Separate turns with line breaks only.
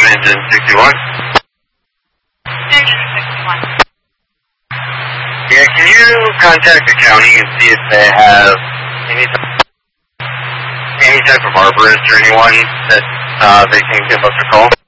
engine 61.
Engine 61.
Yeah, can you contact the county and see if they have any type of arborist or anyone that they can give us a call?